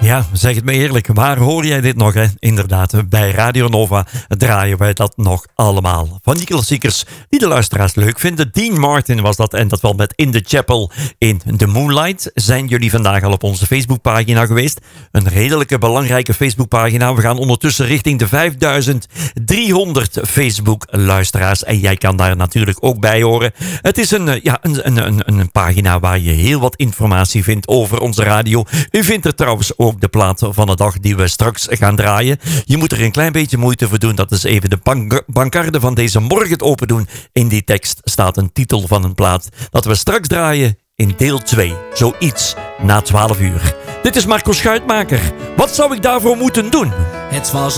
Ja, zeg het me eerlijk. Waar hoor jij dit nog? Hè? Inderdaad, bij Radio Nova draaien wij dat nog allemaal. Van die klassiekers die de luisteraars leuk vinden. Dean Martin was dat en dat wel met In the Chapel in the Moonlight. Zijn jullie vandaag al op onze Facebookpagina geweest? Een redelijke belangrijke Facebookpagina. We gaan ondertussen richting de 5300 Facebook-luisteraars. En jij kan daar natuurlijk ook bij horen. Het is een pagina waar je heel wat informatie vindt over onze radio. U vindt er trouwens ook de plaat van de dag die we straks gaan draaien. Je moet er een klein beetje moeite voor doen. Dat is even de bankarde van deze morgen open doen. In die tekst staat een titel van een plaat dat we straks draaien in deel 2. Zoiets na 12 uur. Dit is Marco Schuitmaker. Wat zou ik daarvoor moeten doen? Het was